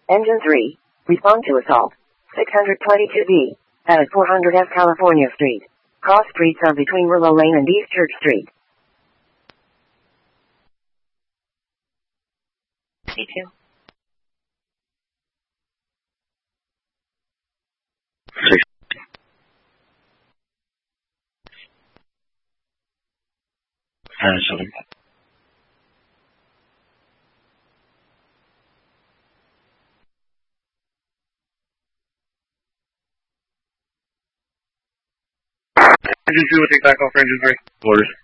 Engine 3. Respond to assault. 622B. At 400 F California Street. Cross streets of between Willow Lane and East Church Street. C2. Sorry. Engine 2 will take back off for Engine 3. Orders.